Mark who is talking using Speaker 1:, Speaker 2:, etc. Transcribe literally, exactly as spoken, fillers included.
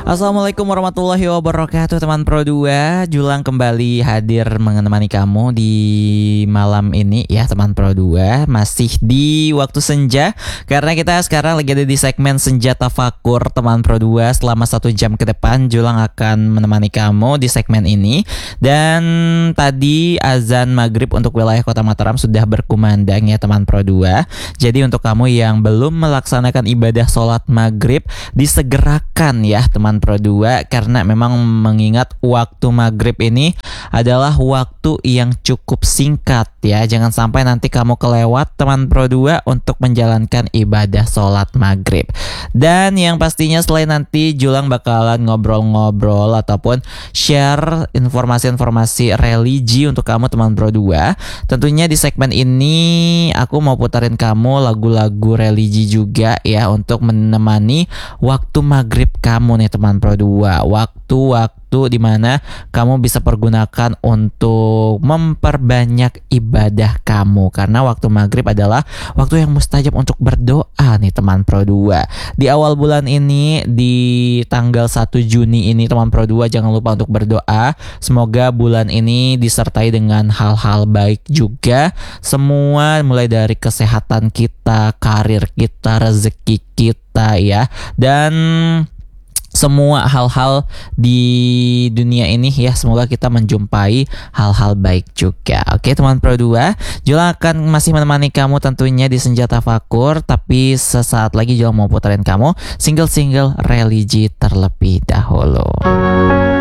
Speaker 1: Assalamualaikum warahmatullahi wabarakatuh teman Pro dua. Julang kembali hadir menemani kamu di malam ini ya teman Pro dua. Masih di waktu senja, karena kita sekarang lagi ada di segmen Senja Tafakur teman Pro dua. Selama satu jam ke depan Julang akan menemani kamu di segmen ini. Dan tadi azan maghrib untuk wilayah Kota Mataram sudah berkumandang ya teman Pro dua. Jadi untuk kamu yang belum melaksanakan ibadah sholat maghrib, disegerakan ya teman Pro dua, karena memang mengingat waktu maghrib ini adalah waktu yang cukup singkat ya. Jangan sampai nanti kamu kelewat teman Pro dua untuk menjalankan ibadah sholat maghrib. Dan yang pastinya selain nanti Julang bakalan ngobrol-ngobrol ataupun share informasi-informasi religi untuk kamu teman Pro dua, tentunya di segmen ini aku mau putarin kamu lagu-lagu religi juga ya, untuk menemani waktu maghrib kamu nih teman Pro dua. Waktu-waktu dimana kamu bisa pergunakan untuk memperbanyak ibadah kamu, karena waktu maghrib adalah waktu yang mustajab untuk berdoa nih teman Pro dua. Di awal bulan ini, di tanggal satu Juni ini teman Pro dua, jangan lupa untuk berdoa. Semoga bulan ini disertai dengan hal-hal baik juga. Semua mulai dari kesehatan kita, karir kita, rezeki kita ya, dan semua hal-hal di dunia ini ya, semoga kita menjumpai hal-hal baik juga. Oke teman Pro dua, Julang akan masih menemani kamu tentunya di Senja Tafakur, tapi sesaat lagi Julang mau putarin kamu single-single religi terlebih dahulu.